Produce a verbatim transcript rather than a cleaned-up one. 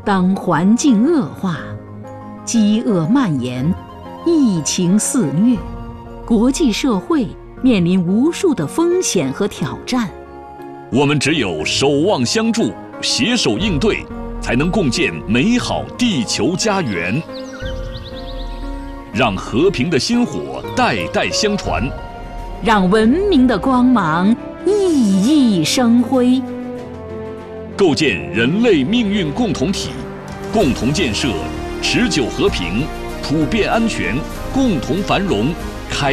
当环境恶化，饥饿蔓延，疫情肆虐，国际社会面临无数的风险和挑战。 我们只有守望相助，携手应对，才能共建美好地球家园。让和平的薪火代代相传， 让文明的光芒熠熠生辉。 构建人类命运共同体，共同建设持久和平、普遍安全、共同繁荣、